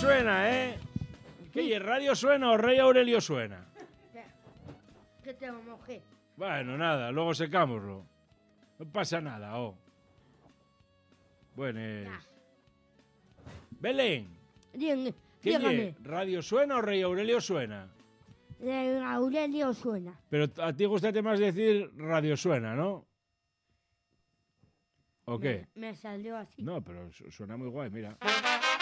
suena, ¿eh? ¿Qué? ¿Radio suena o Rey Aurelio suena? Que te mojé. Bueno, nada, luego secámoslo. No pasa nada, oh. Buenas. Belén, ¿qué Dígame. ye? ¿Radio suena o Rey Aurelio suena? Aurelio suena. Pero a ti gusta más decir Radio suena, ¿no? ¿O qué? Me salió así. No, pero suena muy guay, mira.